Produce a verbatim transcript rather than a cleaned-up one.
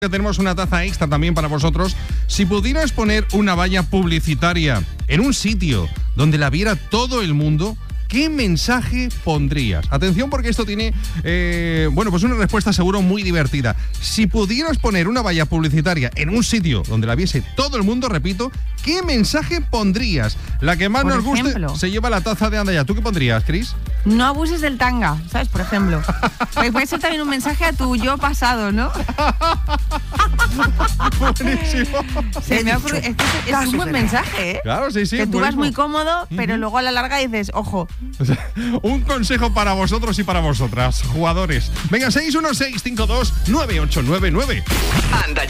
Que tenemos una taza extra también para vosotros. Si pudieras poner una valla publicitaria en un sitio donde la viera todo el mundo, ¿qué mensaje pondrías? Atención, porque esto tiene, eh, bueno, pues una respuesta seguro muy divertida. Si pudieras poner una valla publicitaria en un sitio donde la viese todo el mundo, repito, ¿qué mensaje pondrías? La que más Por nos guste ejemplo. se lleva la taza de Andaya. ¿Tú qué pondrías, Cris? No abuses del tanga, ¿sabes? Por ejemplo. Pues puede ser también un mensaje a tu yo pasado, ¿no? Buenísimo. Se me ha ocurrido- es, que es un buen mensaje, ¿eh? Claro, sí, sí. Que tú vas buenísimo. muy cómodo, pero luego a la larga dices, ojo. O sea, un consejo para vosotros y para vosotras, jugadores. Venga, seis uno seis cinco dos nueve ocho nueve nueve. Anda